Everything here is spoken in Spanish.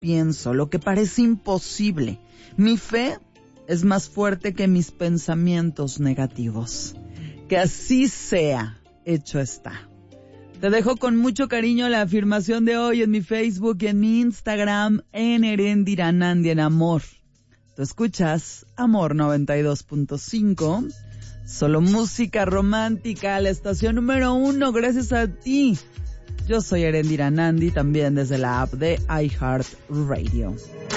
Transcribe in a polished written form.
pienso, lo que parece imposible. Mi fe es más fuerte que mis pensamientos negativos. Que así sea, hecho está. Te dejo con mucho cariño la afirmación de hoy en mi Facebook y en mi Instagram, en Erendira Nandi en Amor. Tú escuchas Amor 92.5, solo música romántica, la estación número 1, gracias a ti. Yo soy Erendira Nandi, también desde la app de iHeartRadio.